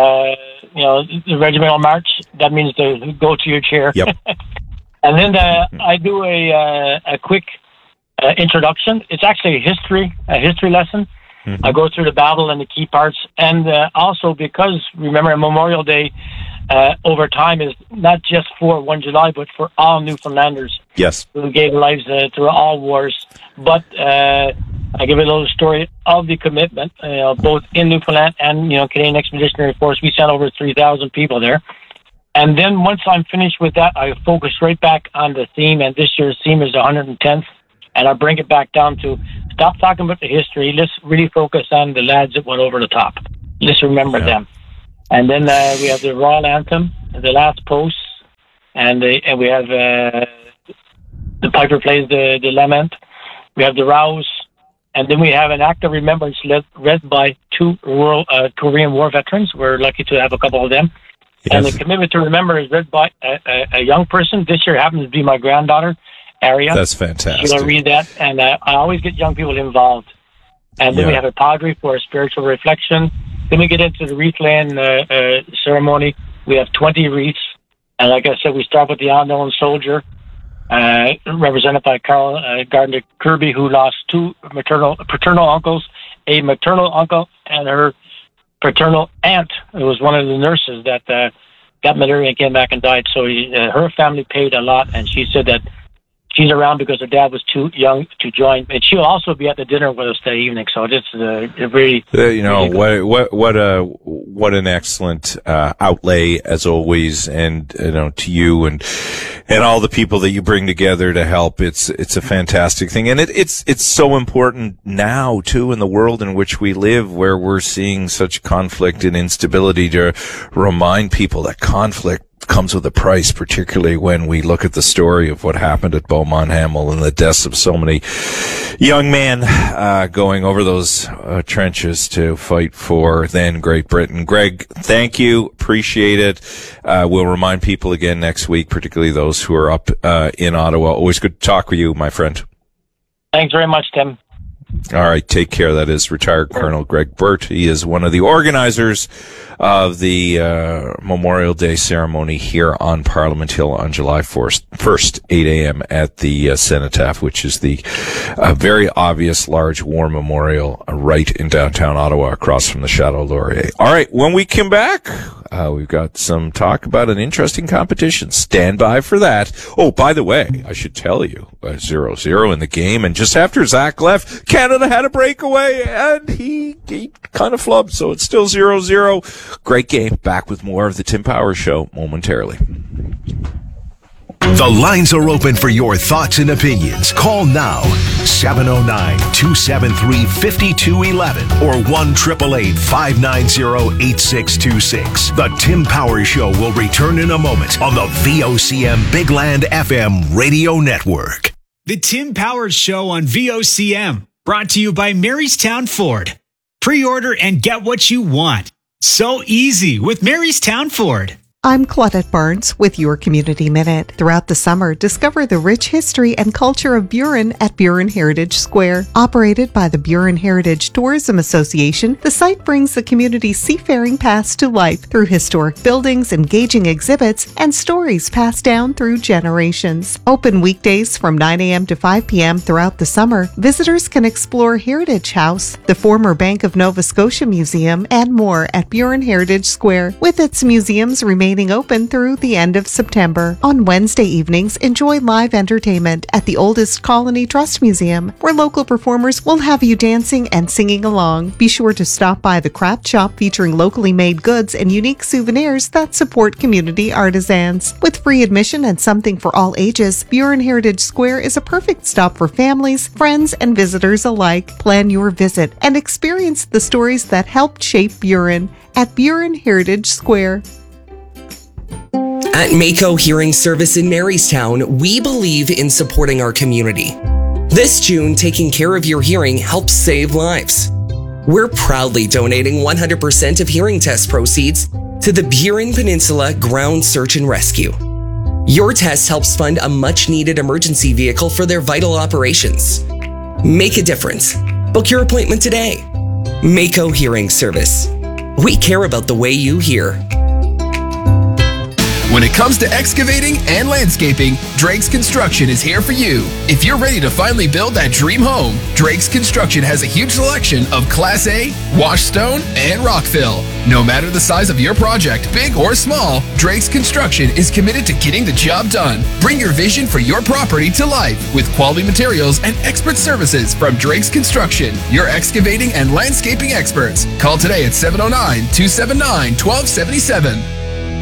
the regimental march. That means to go to your chair. Yep. And then I do a quick introduction. It's actually a history lesson. Mm-hmm. I go through the battle and the key parts. And also because, remember, Memorial Day over time is not just for 1 July, but for all Newfoundlanders. Yes. Who gave lives through all wars. But I give a little story of the commitment, both in Newfoundland and, Canadian Expeditionary Force. We sent over 3,000 people there. And then once I'm finished with that, I focus right back on the theme. And this year's theme is the 110th. And I bring it back down to stop talking about the history. Let's really focus on the lads that went over the top. Let's remember them. And then we have the Royal Anthem, the last post, and we have the Piper plays the lament. We have the rouse, and then we have an act of remembrance read by two Korean War veterans. We're lucky to have a couple of them. Yes. And the commitment to remember is read by a young person. This year happens to be my granddaughter, Aria. That's fantastic. She'll read that, and I always get young people involved. And then we have a padre for a spiritual reflection. Then we get into the wreath laying ceremony. We have 20 wreaths. And like I said, we start with the unknown soldier, represented by Carol Gardner Kirby, who lost two paternal uncles, a maternal uncle, and her paternal aunt, who was one of the nurses that got malaria and came back and died. So her family paid a lot, and she said that she's around because her dad was too young to join, and she'll also be at the dinner with us that evening. So this is a really, what an excellent outlay as always, and to you and all the people that you bring together to help. It's a fantastic thing, and it's so important now too in the world in which we live, where we're seeing such conflict and instability, to remind people that conflict comes with a price, particularly when we look at the story of what happened at Beaumont Hamel and the deaths of so many young men going over those trenches to fight for then Great Britain. Greg, thank you. Appreciate it. We'll remind people again next week, particularly those who are up in Ottawa. Always good to talk with you, my friend. Thanks very much, Tim. All right, take care. That is retired Colonel Greg Burt. He is one of the organizers of the Memorial Day ceremony here on Parliament Hill on July 1st, 8 a.m. at the Cenotaph, which is the very obvious large war memorial right in downtown Ottawa across from the Chateau Laurier. All right, when we come back, we've got some talk about an interesting competition. Stand by for that. Oh, by the way, I should tell you, 0-0 in the game, and just after Zach left, Canada had a breakaway, and he kind of flubbed, so it's still 0-0. Great game. Back with more of the Tim Powers Show momentarily. The lines are open for your thoughts and opinions. Call now, 709-273-5211 or 1-888-590-8626. The Tim Powers Show will return in a moment on the VOCM Big Land FM radio network. The Tim Powers Show on VOCM, brought to you by Marystown Ford. Pre-order and get what you want. So easy with Marystown Ford. I'm Claudette Barnes with your Community Minute. Throughout the summer, discover the rich history and culture of Burin at Burin Heritage Square. Operated by the Burin Heritage Tourism Association, the site brings the community's seafaring past to life through historic buildings, engaging exhibits, and stories passed down through generations. Open weekdays from 9 a.m. to 5 p.m. throughout the summer, visitors can explore Heritage House, the former Bank of Nova Scotia Museum, and more at Burin Heritage Square, with its museums remaining remaining open through the end of September. On Wednesday evenings, enjoy live entertainment at the Oldest Colony Trust Museum, where local performers will have you dancing and singing along. Be sure to stop by the craft shop featuring locally made goods and unique souvenirs that support community artisans. With free admission and something for all ages, Buren Heritage Square is a perfect stop for families, friends, and visitors alike. Plan your visit and experience the stories that helped shape Buren at Buren Heritage Square. At Mako Hearing Service in Marystown, we believe in supporting our community. This June, taking care of your hearing helps save lives. We're proudly donating 100% of hearing test proceeds to the Buren Peninsula Ground Search and Rescue. Your test helps fund a much-needed emergency vehicle for their vital operations. Make a difference. Book your appointment today. Mako Hearing Service. We care about the way you hear. When it comes to excavating and landscaping, Drake's Construction is here for you. If you're ready to finally build that dream home, Drake's Construction has a huge selection of Class A, washed stone, and rockfill. No matter the size of your project, big or small, Drake's Construction is committed to getting the job done. Bring your vision for your property to life with quality materials and expert services from Drake's Construction, your excavating and landscaping experts. Call today at 709-279-1277.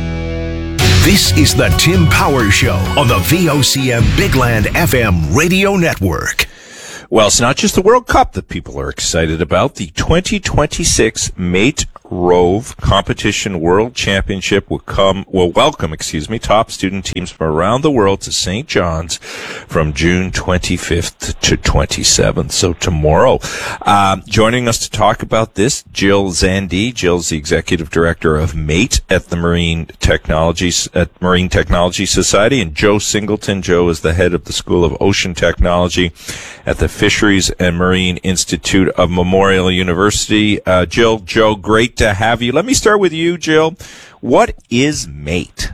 This is the Tim Powers Show on the VOCM Bigland FM radio network. Well, it's not just the World Cup that people are excited about. The 2026 Mate Rove Competition World Championship will welcome top student teams from around the world to St. John's from June 25th to 27th. So tomorrow, joining us to talk about this, Jill Zandi. Jill's the executive director of Mate at the Marine Technology Society, and Joe Singleton. Joe is the head of the School of Ocean Technology at the Fisheries and Marine Institute of Memorial University. Jill, Joe, great to have you. Let me start with you, Jill. What is Mate?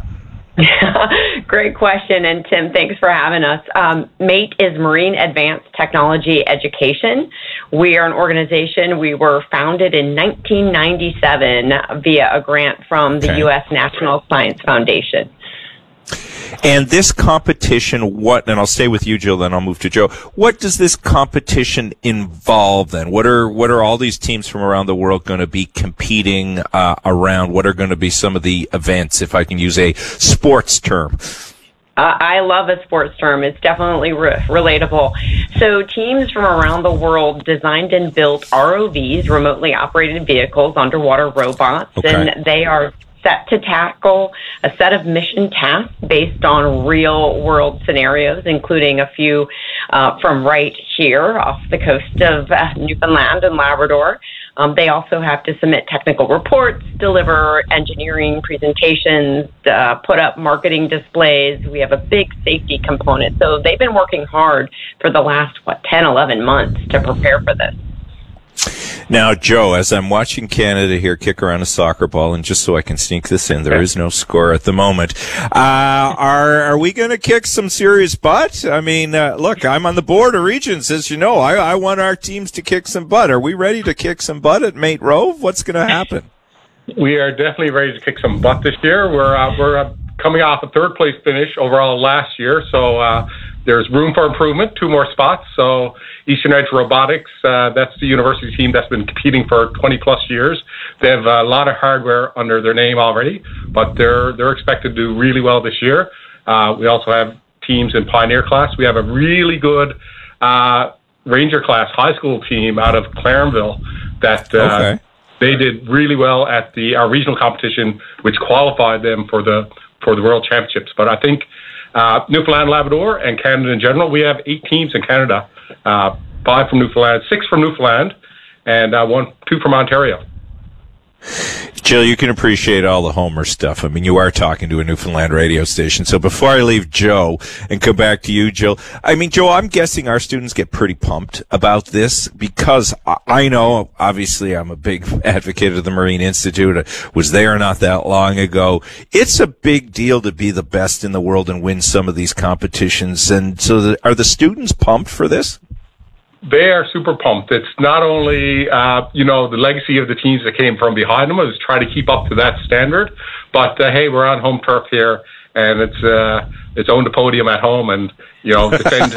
Great question, and Tim, thanks for having us. MATE is Marine Advanced Technology Education. We are an organization. We were founded in 1997 via a grant from the U.S. National Science Foundation. And this competition, and I'll stay with you, Jill, then I'll move to Joe. What does this competition involve then? What are all these teams from around the world going to be competing around? What are going to be some of the events, if I can use a sports term? I love a sports term. It's definitely relatable. So teams from around the world designed and built ROVs, remotely operated vehicles, underwater robots, and they are set to tackle a set of mission tasks based on real world scenarios, including a few from right here off the coast of Newfoundland and Labrador. They also have to submit technical reports, deliver engineering presentations, put up marketing displays. We have a big safety component. So they've been working hard for the last, 10, 11 months to prepare for this. Now, Joe, as I'm watching Canada here kick around a soccer ball, and just so I can sneak this in, there is no score at the moment. Are we going to kick some serious butt? I mean, look, I'm on the board of Regents, as you know. I want our teams to kick some butt. Are we ready to kick some butt at Mate Rove? What's going to happen? We are definitely ready to kick some butt this year. We're coming off a third place finish overall last year, so there's room for improvement, 2 more spots. So Eastern Edge Robotics, that's the university team that's been competing for 20 plus years. They have a lot of hardware under their name already, but they're expected to do really well this year. We also have teams in Pioneer class. We have a really good Ranger class high school team out of Clarenville that they did really well at our regional competition, which qualified them for the World Championships. But I think Newfoundland, Labrador, and Canada in general, we have 8 teams in Canada, 5 from Newfoundland, 6 from Newfoundland, and 2 from Ontario. Jill, you can appreciate all the Homer stuff. I mean, you are talking to a Newfoundland radio station. So before I leave Joe and come back to you, Jill, I mean, Joe, I'm guessing our students get pretty pumped about this because I know, obviously, I'm a big advocate of the Marine Institute. I was there not that long ago. It's a big deal to be the best in the world and win some of these competitions. And so are the students pumped for this? they are super pumped. It's not only, the legacy of the teams that came from behind them is try to keep up to that standard, but hey, we're on home turf here, and it's own the podium at home, and defend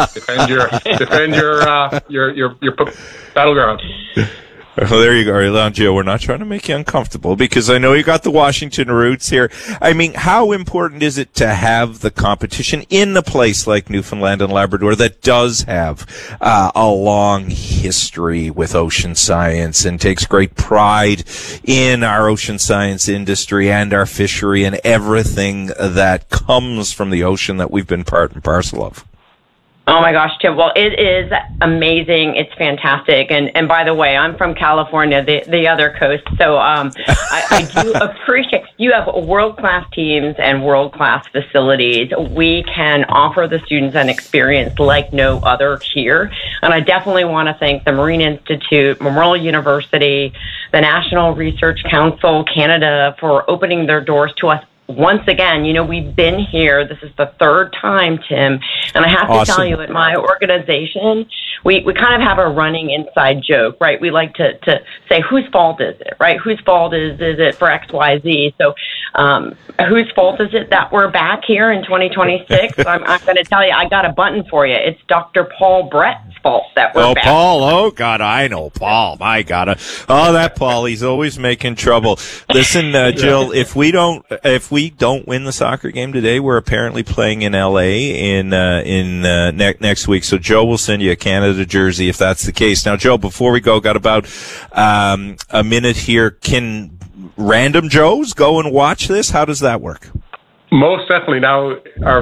your battleground. Well, there you go, Orlando. We're not trying to make you uncomfortable because I know you got the Washington roots here. I mean, how important is it to have the competition in a place like Newfoundland and Labrador that does have a long history with ocean science and takes great pride in our ocean science industry and our fishery and everything that comes from the ocean that we've been part and parcel of? Oh my gosh, Tim. Well, it is amazing. It's fantastic. And by the way, I'm from California, the other coast. So I do appreciate you have world-class teams and world-class facilities. We can offer the students an experience like no other here. And I definitely want to thank the Marine Institute, Memorial University, the National Research Council Canada for opening their doors to us. Once again, we've been here. This is the third time, Tim. And I have to tell you, at my organization, we kind of have a running inside joke, right? We like to say, whose fault is it, right? Whose fault is it for X, Y, Z? So whose fault is it that we're back here in 2026? I'm going to tell you, I got a button for you. It's Dr. Paul Brett's fault that we're back. Paul. Oh, God, I know Paul. My God. Oh, that Paul. He's always making trouble. Listen, Jill, if we don't win the soccer game today, we're apparently playing in LA next week. So Joe will send you a Canada jersey if that's the case. Now, Joe, before we go, got about a minute here. Can random Joes go and watch this? How does that work? Most definitely. Now, our